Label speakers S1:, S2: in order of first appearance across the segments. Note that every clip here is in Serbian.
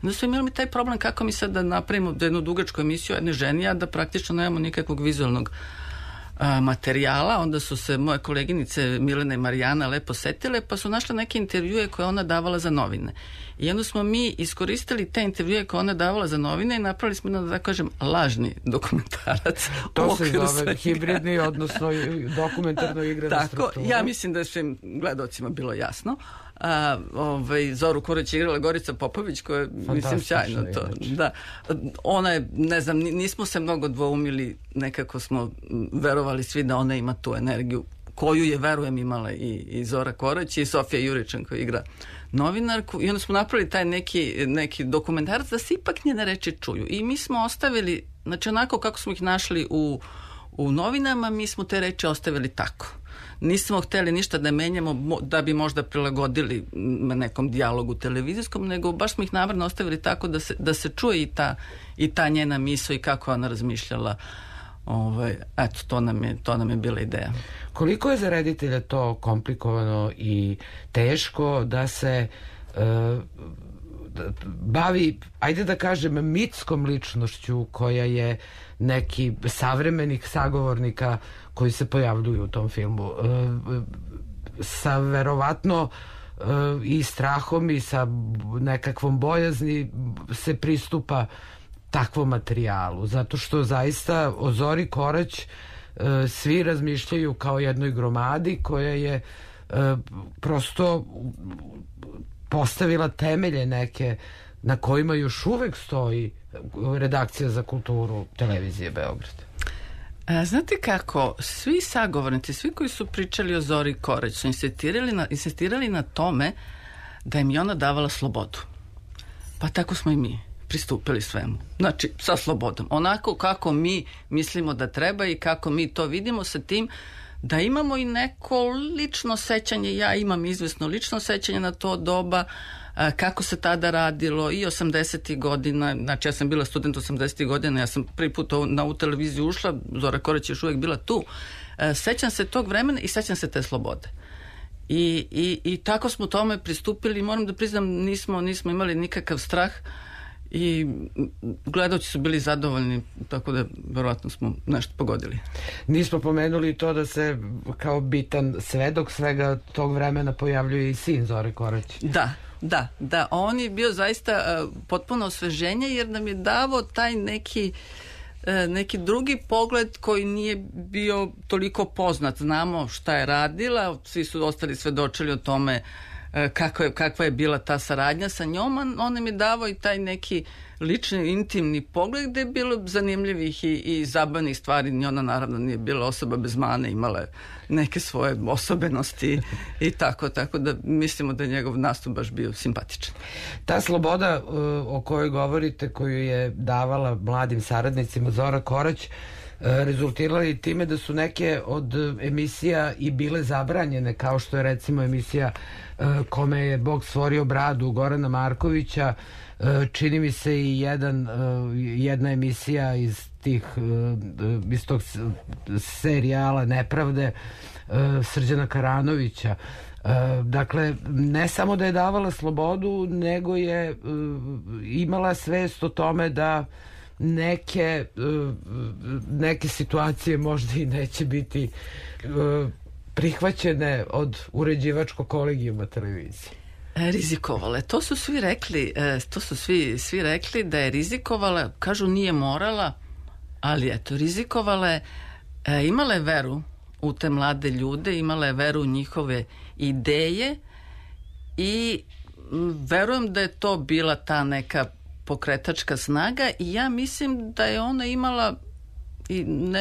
S1: Onda su imali mi taj problem kako mi sad da napravimo jednu dugačku emisiju o jednoj ženi, a da praktično nemamo nikakvog vizualnog materijala. Onda su se moje koleginice Milena i Marijana lepo setile, pa su našle neke intervjue koje ona davala za novine. I onda smo mi iskoristili te intervjue koje ona davala za novine i napravili smo, da kažem, lažni dokumentarac.
S2: To se zove hibridni, odnosno dokumentarno igrana struktura.
S1: Tako, ja mislim da je svim gledocima bilo jasno. Zoru Korać je igrala Gorica Popović, koja je, mislim, sjajno to. Da. Ona je, ne znam, nismo se mnogo dvoumili, nekako smo verovali svi da ona ima tu energiju koju je, verujem, imala i Zora Korać i Sofija Juričan koja igra novinarku, i onda smo napravili taj neki dokumentarac da se ipak njene reči čuju. I mi smo ostavili, znači onako kako smo ih našli u novinama, mi smo te reči ostavili tako. Nismo hteli ništa da menjamo da bi možda prilagodili nekom dijalogu televizijskom, nego baš smo ih namerno ostavili tako da se čuje i ta njena misao i kako ona razmišljala. Eto, to nam je bila ideja.
S2: Koliko je za reditelja to komplikovano i teško da se bavi, ajde da kažem, mitskom ličnošću koja je neki savremenik sagovornika koji se pojavljuju u tom filmu, sa verovatno i strahom i sa nekakvom bojazni se pristupa takvom materijalu, zato što zaista o Zori Korać svi razmišljaju kao jednoj gromadi koja je prosto postavila temelje neke na kojima još uvek stoji redakcija za kulturu televizije Beograd.
S1: Znate kako, svi sagovornici, svi koji su pričali o Zori Korać su insistirali na tome da im je ona davala slobodu. Pa tako smo i mi pristupili svemu. Znači, sa slobodom. Onako kako mi mislimo da treba i kako mi to vidimo, sa tim da imamo i neko lično sećanje. Ja imam izvesno lično sećanje na to doba, kako se tada radilo i 80. godina. Znači, ja sam bila student 80. godina, ja sam prvi put na ovu televiziju ušla, Zora Korać je još uvijek bila tu. Sećam se tog vremena i sećam se te slobode. I tako smo tome pristupili. Moram da priznam, nismo imali nikakav strah i gledaoci su bili zadovoljni, tako da verovatno smo nešto pogodili.
S2: Nismo pomenuli to da se kao bitan svedok svega tog vremena pojavljuje i sin Zore Korać.
S1: Da, on je bio zaista potpuno osveženje, jer nam je davao taj neki drugi pogled koji nije bio toliko poznat. Znamo šta je radila, svi su ostali svedočili o tome kakva je bila ta saradnja sa njom, on nam je davao i taj neki lični, intimni pogled gde je bilo zanimljivih i zabavnih stvari. Ona naravno nije bila osoba bez mane, imala je neke svoje osobenosti i tako da mislimo da je njegov nastup baš bio simpatičan.
S2: Ta sloboda o kojoj govorite, koju je davala mladim saradnicima Zora Korać, rezultirala i time da su neke od emisija i bile zabranjene, kao što je recimo emisija kome je Bog stvorio bradu Gorana Markovića, čini mi se i jedna emisija iz tog serijala Nepravde Srđana Karanovića. Dakle, ne samo da je davala slobodu, nego je imala svest o tome da neke situacije možda i neće biti prihvaćene od uređivačkog kolegijuma televizije.
S1: Rizikovala. To su svi rekli da je rizikovala, kažu nije morala, ali eto, rizikovala je, imala je veru u te mlade ljude, imala je veru u njihove ideje i verujem da je to bila ta neka pokretačka snaga i ja mislim da je ona imala i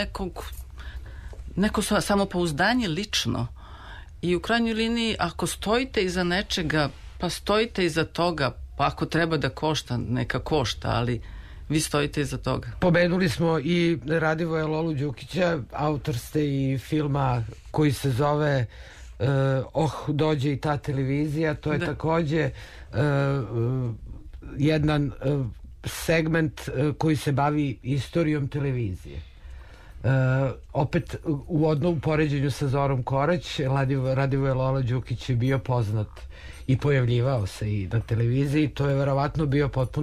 S1: neko samopouzdanje lično i u krajnjoj liniji ako stojite iza nečega, pa stojite iza toga, pa ako treba da košta, neka košta, ali vi stojite iza toga.
S2: Pomenuli smo i Radivoja Lolu Đukića, autor ste i filma koji se zove dođe i ta televizija, to je takođe jedan segment koji se bavi istorijom televizije. Opet u poređenju sa Zorom Korać, Radivoje Lola Đukić je bio poznat i pojavljivao se i na televiziji, to je verovatno bio potpuno